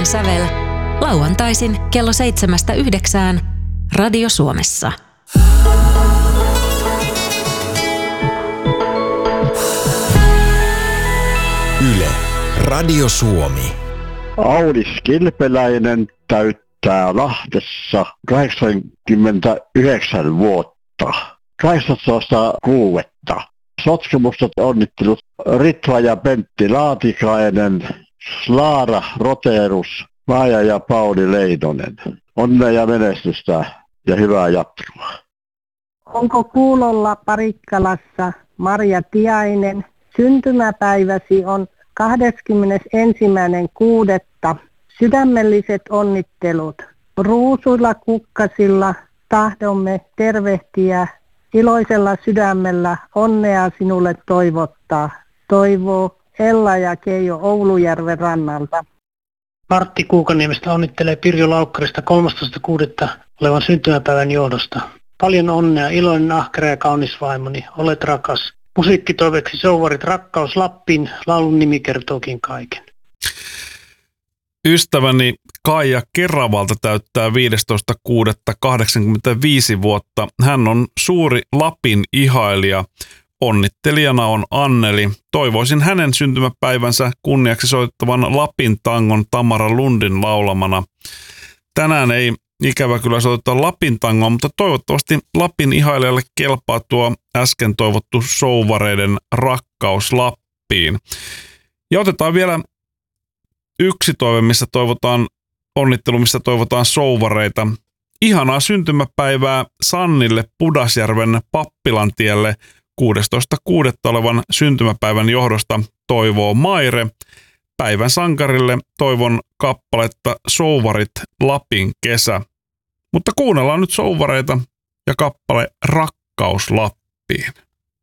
Suomen sävel. Lauantaisin kello 7-9 Radio Suomessa. Yle, Radio Suomi. Aulis Kilpeläinen täyttää Lahdessa 89 vuotta. 18.6. Sotkemustot onnittelut Ritva ja Pentti Laatikainen, Slaara Roterus, Maija ja Pauli Leinonen. Onnea ja menestystä ja hyvää jatkoa. Onko kuulolla Parikkalassa Marja Tiainen? Syntymäpäiväsi on 21.6. Sydämelliset onnittelut. Ruusuilla kukkasilla tahdomme tervehtiä iloisella sydämellä onnea sinulle toivottaa. Toivoo Ella ja Keijo Oulujärven rannalta. Martti Kuukaniemestä onnittelee Pirjo Laukkarista 13.6. olevan syntymäpäivän johdosta. Paljon onnea, iloinen, ahkera ja kaunis vaimoni, olet rakas. Musiikkitoiveksi Souvarit Rakkaus Lappiin, laulun nimi kertookin kaiken. Ystäväni Kaija Keravalta täyttää 15.6.85 vuotta. Hän on suuri Lapin ihailija. Onnittelijana on Anneli. Toivoisin hänen syntymäpäivänsä kunniaksi soittavan Lapin tangon Tamara Lundin laulamana. Tänään ei ikävä kyllä soittaa Lapin tangoa, mutta toivottavasti Lapin ihailijalle kelpaa tuo äsken toivottu Souvareiden Rakkaus Lappiin. Ja otetaan vielä yksi toive, missä toivotaan onnittelu, missä toivotaan Souvareita. Ihanaa syntymäpäivää Sannille Pudasjärven Pappilantielle 16.6. olevan syntymäpäivän johdosta toivoo Maire. Päivän sankarille toivon kappaletta Souvarit Lapin kesä. Mutta kuunnellaan nyt Souvareita ja kappale Rakkaus Lappiin.